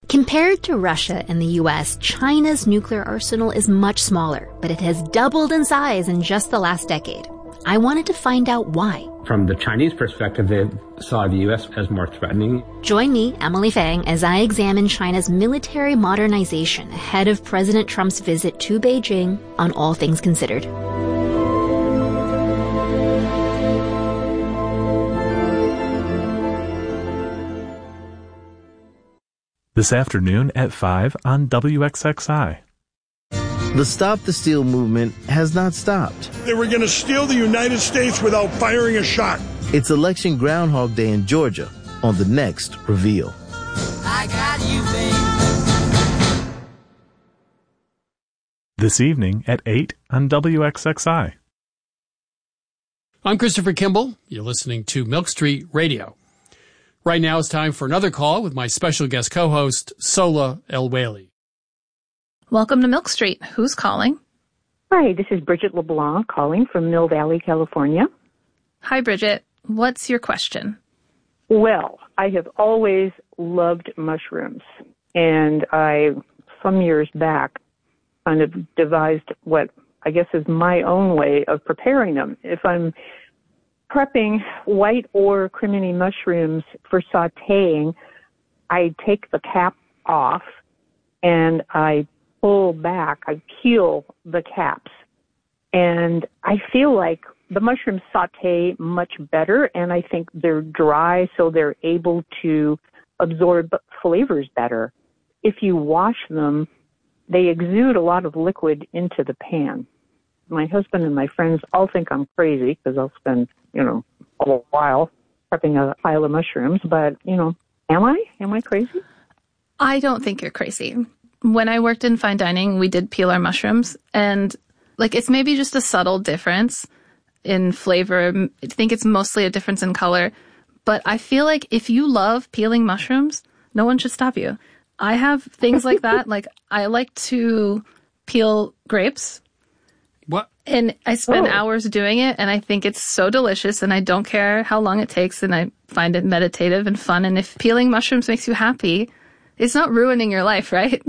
Compared to Russia and the US, China's nuclear arsenal is much smaller, but it has doubled in size in just the last decade. I wanted to find out why. From the Chinese perspective, they saw the U.S. as more threatening. Join me, Emily Fang, as I examine China's military modernization ahead of President Trump's visit to Beijing on All Things Considered. This afternoon at 5 on WXXI. The Stop the Steal movement has not stopped. They were going to steal the United States without firing a shot. It's Election Groundhog Day in Georgia on the next Reveal. I got you, babe. This evening at 8 on WXXI. I'm Christopher Kimball. You're listening to Milk Street Radio. Right now it's time for another call with my special guest co-host, Sola El-Waylly. Welcome to Milk Street. Who's calling? Hi, this is Bridget LeBlanc calling from Mill Valley, California. Hi, Bridget. What's your question? Well, I have always loved mushrooms, and I, some years back, kind of devised what I guess is my own way of preparing them. If I'm prepping white or crimini mushrooms for sautéing, I take the cap off and I pull back, I peel the caps, and I feel like the mushrooms sauté much better, and I think they're dry so they're able to absorb flavors better. If you wash them, they exude a lot of liquid into the pan. My husband and my friends all think I'm crazy because I'll spend, a while prepping a pile of mushrooms, but, am I? Am I crazy? I don't think you're crazy. When I worked in fine dining, we did peel our mushrooms, and it's maybe just a subtle difference in flavor. I think it's mostly a difference in color, but I feel like if you love peeling mushrooms, no one should stop you. I have things like that. I like to peel grapes. What? And I spend hours doing it, and I think it's so delicious, and I don't care how long it takes, and I find it meditative and fun. And if peeling mushrooms makes you happy, it's not ruining your life, right?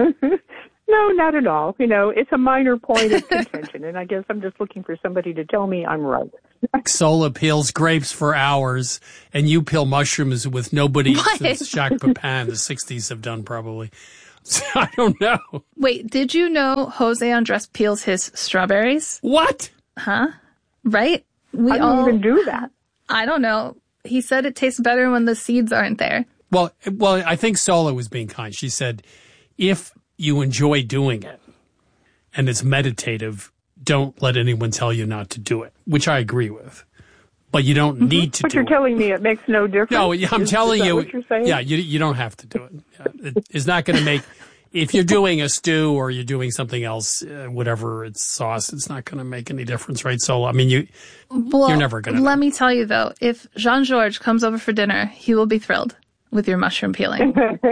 No, not at all. It's a minor point of contention, and I guess I'm just looking for somebody to tell me I'm right. Sola peels grapes for hours, and you peel mushrooms with nobody since Jacques Pepin, the 60s, have done probably. I don't know. Wait, did you know Jose Andres peels his strawberries? What? Huh? Right? I don't even do that. I don't know. He said it tastes better when the seeds aren't there. Well, I think Sola was being kind. She said, if you enjoy doing it and it's meditative, don't let anyone tell you not to do it, which I agree with. But you don't need to do it. But you're telling me it makes no difference? No, I'm telling you. What you're saying? Yeah, you don't have to do it. It's not going to make, if you're doing a stew or you're doing something else, whatever it's sauce, it's not going to make any difference, right? So, I mean, you're never going to. Let me tell you, though, if Jean-Georges comes over for dinner, he will be thrilled with your mushroom peeling.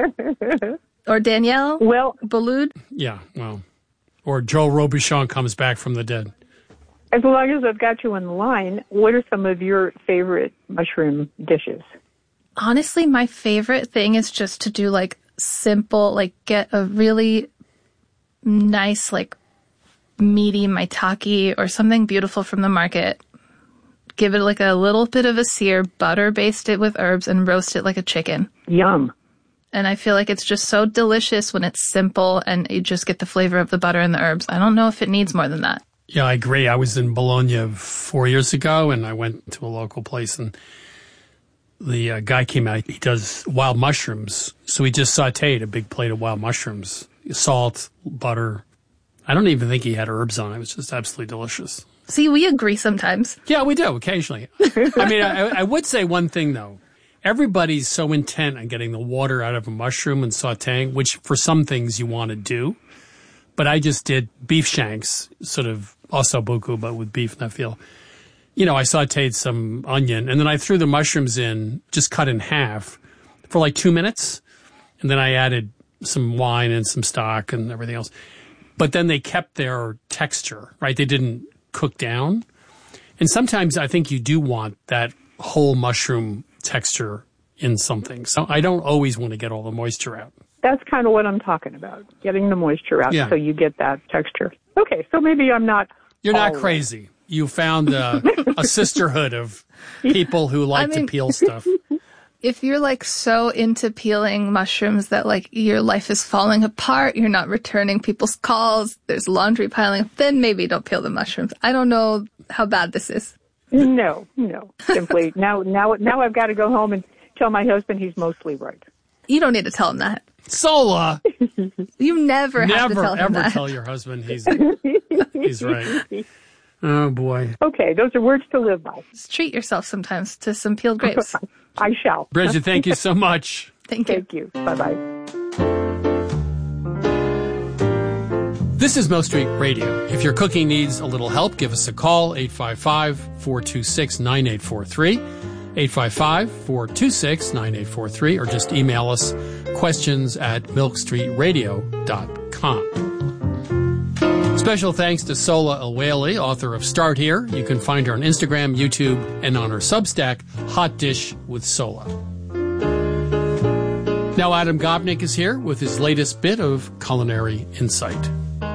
Or Danielle Boulud. Yeah, well, or Joe Robuchon comes back from the dead. As long as I've got you in line, what are some of your favorite mushroom dishes? Honestly, my favorite thing is just to do simple, get a really nice, meaty maitake or something beautiful from the market. Give it a little bit of a sear, butter baste it with herbs, and roast it like a chicken. Yum. And I feel like it's just so delicious when it's simple and you just get the flavor of the butter and the herbs. I don't know if it needs more than that. Yeah, I agree. I was in Bologna 4 years ago, and I went to a local place, and the guy came out. He does wild mushrooms, so he just sautéed a big plate of wild mushrooms, salt, butter. I don't even think he had herbs on it. It was just absolutely delicious. See, we agree sometimes. Yeah, we do, occasionally. I mean, I would say one thing, though. Everybody's so intent on getting the water out of a mushroom and sautéing, which for some things you want to do. But I just did beef shanks, sort of ossobuco, but with beef, and I feel, I sautéed some onion, and then I threw the mushrooms in, just cut in half, for 2 minutes. And then I added some wine and some stock and everything else. But then they kept their texture, right? They didn't cook down. And sometimes I think you do want that whole mushroom texture in something. So I don't always want to get all the moisture out. That's kind of what I'm talking about, getting the moisture out so you get that texture. Okay, so maybe I'm not... You're not crazy. You found a sisterhood of people who like to peel stuff. If you're like so into peeling mushrooms that like your life is falling apart, you're not returning people's calls, there's laundry piling up, then maybe don't peel the mushrooms. I don't know how bad this is. No. Simply, now I've got to go home and tell my husband he's mostly right. You don't need to tell him that. Sola! You never have to tell him Never, that. ever tell your husband he's right. Oh, boy. Okay, those are words to live by. Just treat yourself sometimes to some peeled grapes. I shall. Bridget, thank you so much. Thank you. Thank you. Bye-bye. This is Mo Street Radio. If your cooking needs a little help, give us a call, 855-426-9843, 855-426-9843, or just email us questions@milkstreetradio.com. Special thanks to Sola Alwali, author of Start Here. You can find her on Instagram, YouTube, and on her Substack, Hot Dish with Sola. Now Adam Gopnik is here with his latest bit of culinary insight.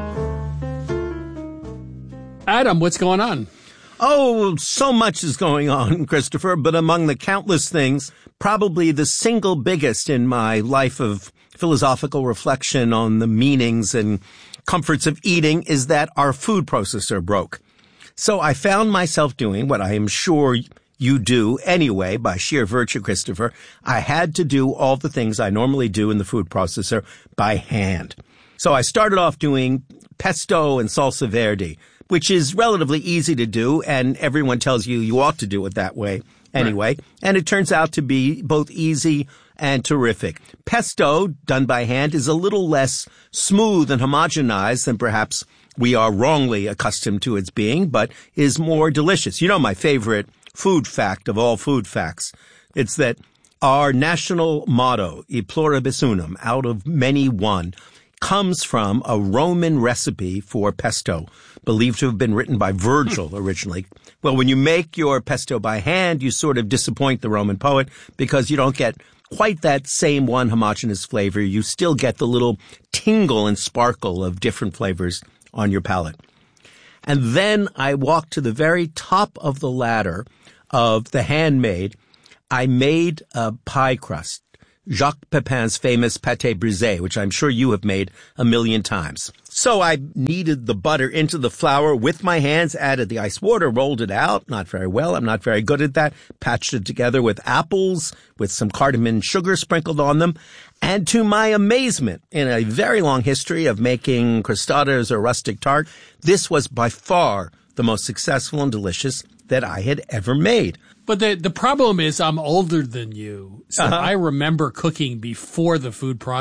Adam, what's going on? Oh, so much is going on, Christopher, but among the countless things, probably the single biggest in my life of philosophical reflection on the meanings and comforts of eating is that our food processor broke. So I found myself doing what I am sure you do anyway by sheer virtue, Christopher. I had to do all the things I normally do in the food processor by hand. So I started off doing pesto and salsa verde, which is relatively easy to do, and everyone tells you ought to do it that way anyway. Right. And it turns out to be both easy and terrific. Pesto, done by hand, is a little less smooth and homogenized than perhaps we are wrongly accustomed to its being, but is more delicious. You know my favorite food fact of all food facts. It's that our national motto, E pluribus unum, out of many one, comes from a Roman recipe for pesto, believed to have been written by Virgil originally. Well, when you make your pesto by hand, you sort of disappoint the Roman poet because you don't get quite that same one homogeneous flavor. You still get the little tingle and sparkle of different flavors on your palate. And then I walked to the very top of the ladder of the handmade. I made a pie crust. Jacques Pepin's famous pâté brisé, which I'm sure you have made a million times. So I kneaded the butter into the flour with my hands, added the ice water, rolled it out. Not very well. I'm not very good at that. Patched it together with apples, with some cardamom sugar sprinkled on them. And to my amazement, in a very long history of making crostadas or rustic tart, this was by far the most successful and delicious that I had ever made. But the problem is I'm older than you, so I remember cooking before the food processor.